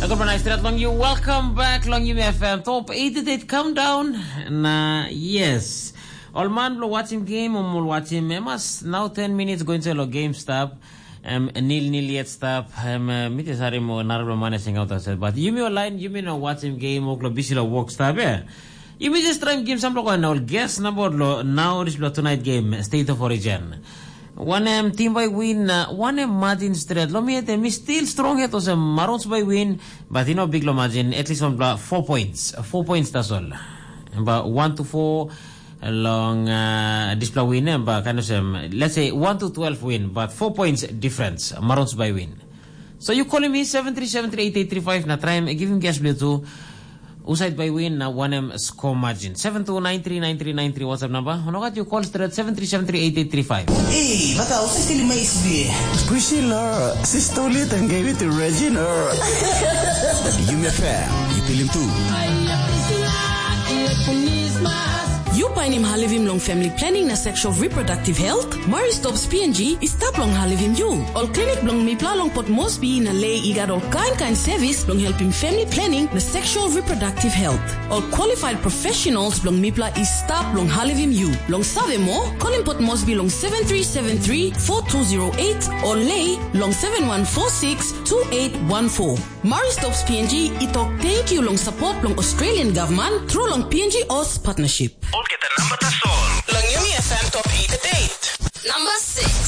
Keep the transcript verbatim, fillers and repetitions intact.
Good morning, straight long you. Welcome back, Long U F M Top eighty-eight Countdown. Na yes, all man lo watching game um watching memas now ten minutes going to lo game stop. Um nil nil yet stop. Um mite sari mo narlo managing out as but you me online you me no watching game o lo busy lo work stop eh. You me just trying game some lo ko na guess number lo now this lo tonight game State of Origin. One um, team by win, uh, one um, Martin Strait. Lo mi ete, mi still strong ito sa Marons by win, but you know, big lo margin, at least on uh, four points. Uh, four points that's all. But one to four long uh, display win, uh, but kind of um, let's say one to twelve win, but four points difference. Marons by win. So you calling me seven three seven three eight eight three five na try give him gas blue too. Uside by win na one M score margin. seven two nine three nine three nine three WhatsApp number. Ano kat you call straight seven three seven three eight eight three five. Hey, baka usay sila may isbi. Priscilla, sister ulit ang gawin to Regina. U M F M, ipilim tu. You pa nim halivim long family planning na sexual reproductive health? Mari Stops P N G istap long halivim you. All clinic long mi long pot Mosby na lay igad all kind kind service long helping family planning na sexual reproductive health. All qualified professionals long mi pla istap long halivim you. Long save mo, call pot Mosby long seven three seven three four two zero eight or lay long seven one four six two eight one four. Mari Stops P N G itok thank you long support long Australian government through long P N G O S partnership. Get the number to solve. Lang yung F M Top eighty-eight. Number six.